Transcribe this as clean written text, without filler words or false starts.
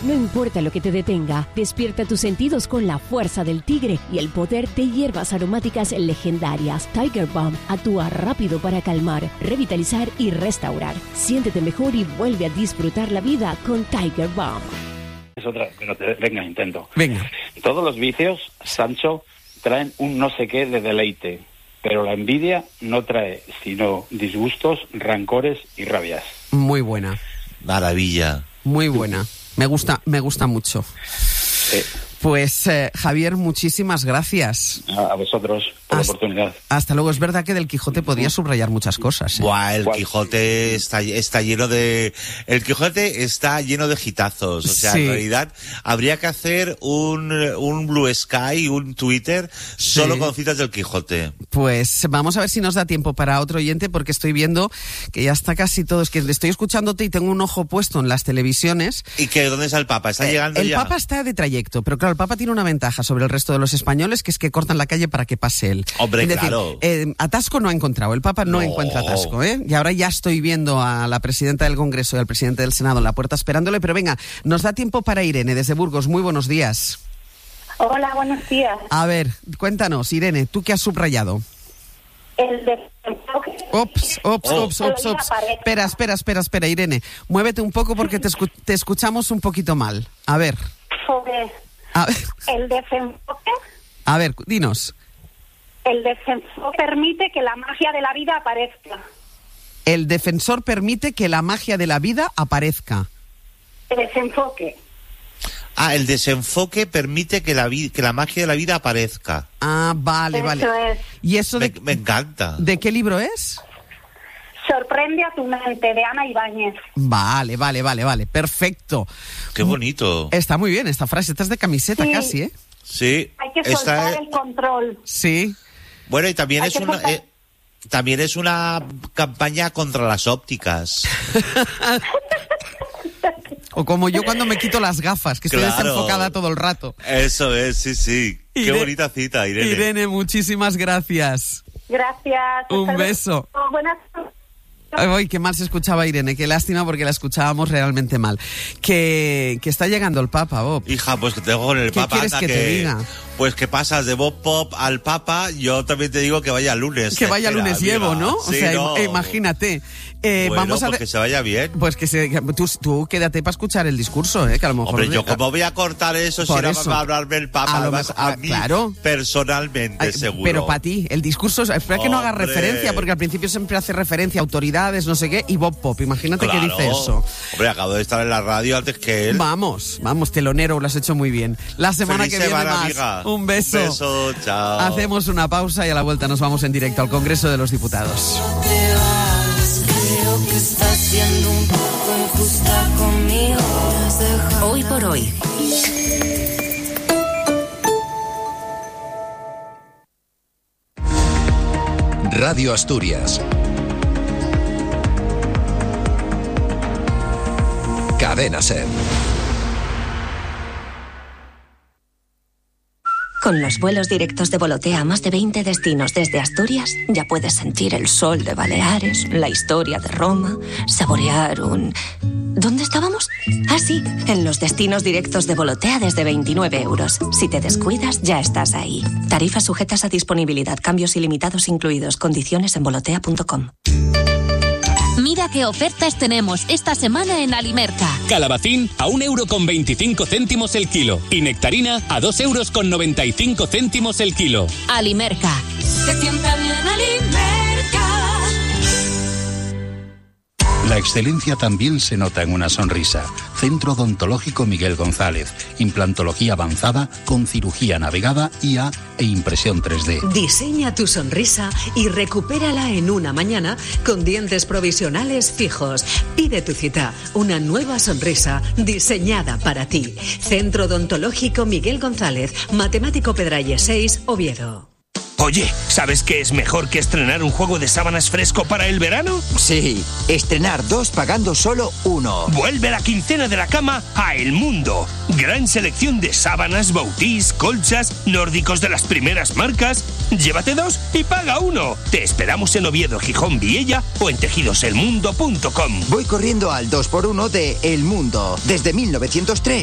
No importa lo que te detenga, despierta tus sentidos con la fuerza del tigre y el poder de hierbas aromáticas legendarias. Tiger Balm actúa rápido para calmar, revitalizar y restaurar. Siéntete mejor y vuelve a disfrutar la vida con Tiger Balm. Es otra, pero venga, intento. Venga. Todos los vicios, Sancho, traen un no sé qué de deleite, pero la envidia no trae sino disgustos, rancores y rabias. Muy buena. Maravilla. Muy buena. Me gusta mucho. Pues Javier, muchísimas gracias. A vosotros por la oportunidad. Hasta luego. Es verdad que del Quijote podía subrayar muchas cosas. Buah, el Quijote está lleno de... El Quijote está lleno de gitazos. O sea, en realidad habría que hacer un Blue Sky, un Twitter, solo con citas del Quijote. Pues vamos a ver si nos da tiempo para otro oyente, porque estoy viendo que ya está casi todo. Es que estoy escuchándote y tengo un ojo puesto en las televisiones. ¿Y que dónde está el Papa? ¿Está llegando ya? El Papa está de trayecto, pero claro, el Papa tiene una ventaja sobre el resto de los españoles, que es que cortan la calle para que pase él. Hombre, es decir, claro. Atasco no ha encontrado, el Papa no encuentra atasco, ¿eh? Y ahora ya estoy viendo a la presidenta del Congreso y al presidente del Senado en la puerta esperándole, pero venga, nos da tiempo para Irene, desde Burgos. Muy buenos días. Hola, buenos días. A ver, cuéntanos, Irene, ¿tú qué has subrayado? El de... Ops. Espera, Irene. Muévete un poco porque te escuchamos un poquito mal. A ver. El desenfoque. A ver, dinos. El desenfoque permite que la magia de la vida aparezca. El defensor permite que la magia de la vida aparezca. El desenfoque. El desenfoque permite que la magia de la vida aparezca. Vale. Eso es. ¿Y eso me encanta. ¿De qué libro es? Sorprende a tu mente, de Ana Ibáñez. Vale. Perfecto. Qué bonito. Está muy bien esta frase. Esta es de camiseta casi, ¿eh? Sí. Hay que soltar el control. Sí. Bueno, y también también es una campaña contra las ópticas. O como yo cuando me quito las gafas, que estoy desenfocada todo el rato. Eso es, sí. Qué bonita cita, Irene. Irene, muchísimas gracias. Gracias. Un beso. Buenas. Ay, qué mal se escuchaba Irene, qué lástima porque la escuchábamos realmente mal. Que está llegando el Papa, Bob. Hija, pues que tengo con el Papa. ¿Qué quieres que te diga? Pues que pasas de Bob Pop al Papa, yo también te digo que vaya lunes. Que vaya lunes llevo, ¿no? Sí, imagínate. Bueno, vamos a pues que se vaya bien. Pues que tú quédate para escuchar el discurso, que a lo mejor... Hombre, yo cómo voy a cortar eso si ahora va a hablarme el Papa, además a mí personalmente, seguro. Pero para ti, el discurso, espera que no haga referencia, porque al principio siempre hace referencia a autoridades, no sé qué, y Bob Pop, imagínate que dice eso. Hombre, acabo de estar en la radio antes que él. Vamos, telonero, lo has hecho muy bien. La semana que viene más. Amiga. Un beso. Un beso, chao. Hacemos una pausa y a la vuelta nos vamos en directo al Congreso de los Diputados. Creo que estás siendo un poco injusta conmigo. Hoy por hoy. Radio Asturias. Cadena SER. Con los vuelos directos de Volotea a más de 20 destinos desde Asturias, ya puedes sentir el sol de Baleares, la historia de Roma, saborear un... ¿Dónde estábamos? Sí, en los destinos directos de Volotea desde 29 euros. Si te descuidas, ya estás ahí. Tarifas sujetas a disponibilidad, cambios ilimitados incluidos, condiciones en volotea.com. Mira qué ofertas tenemos esta semana en Alimerca. Calabacín a 1,25 € el kilo y nectarina a 2,95 € el kilo. Alimerca. Se sienta bien Alimerca. La excelencia también se nota en una sonrisa. Centro Odontológico Miguel González. Implantología avanzada con cirugía navegada, IA e impresión 3D. Diseña tu sonrisa y recupérala en una mañana con dientes provisionales fijos. Pide tu cita. Una nueva sonrisa diseñada para ti. Centro Odontológico Miguel González. Matemático Pedralles 6, Oviedo. Oye, ¿sabes qué es mejor que estrenar un juego de sábanas fresco para el verano? Sí, estrenar 2 pagando solo 1. Vuelve la quincena de la cama a El Mundo. Gran selección de sábanas, bautís, colchas, nórdicos de las primeras marcas. Llévate 2 y paga 1. Te esperamos en Oviedo, Gijón, Viella o en tejidoselmundo.com. Voy corriendo al 2x1 de El Mundo. Desde 1903